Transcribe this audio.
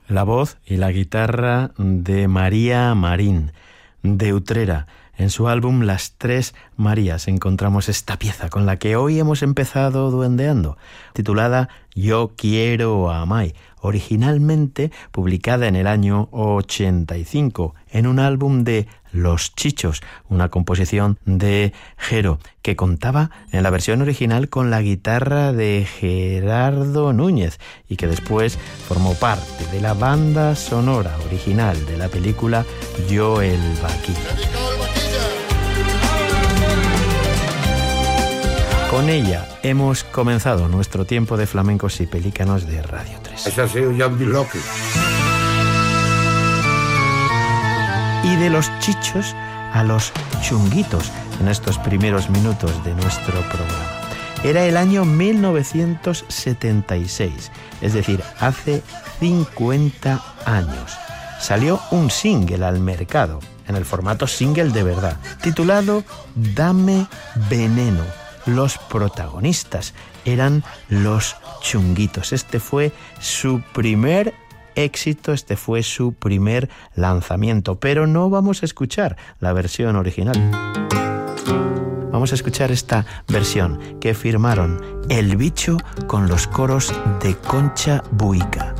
La voz y la guitarra de María Marín, de Utrera. En su álbum Las Tres Marías encontramos esta pieza con la que hoy hemos empezado duendeando, titulada Yo quiero a Mai, originalmente publicada en el año 85, en un álbum de Los Chichos, una composición de Jero, que contaba en la versión original con la guitarra de Gerardo Núñez y que después formó parte de la banda sonora original de la película Yo el Vaquilla. Con ella hemos comenzado nuestro tiempo de flamencos y pelícanos de Radio 3. Això ha sido John Biloki. Y de los chichos a los chunguitos en estos primeros minutos de nuestro programa. Era el año 1976, es decir, hace 50 años. Salió un single al mercado, en el formato single de verdad, titulado Dame Veneno. Los protagonistas eran los chunguitos. Este fue su primer éxito, este fue su primer lanzamiento, pero no vamos a escuchar la versión original. Vamos a escuchar esta versión que firmaron El Bicho con los coros de Concha Buica.